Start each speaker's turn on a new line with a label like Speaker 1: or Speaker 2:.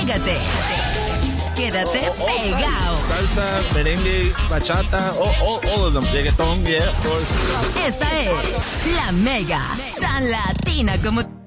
Speaker 1: Pégate. Quédate pegado.
Speaker 2: Salsa, merengue, bachata, all of them. Reggaeton, yeah, of course.
Speaker 1: Esta es La Mega, tan latina como